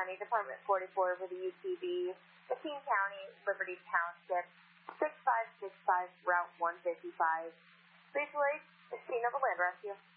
County, Department 44 with the UTV, McKean County, Liberty Township, 6565, Route 155. Please wait, the scene of a land rescue.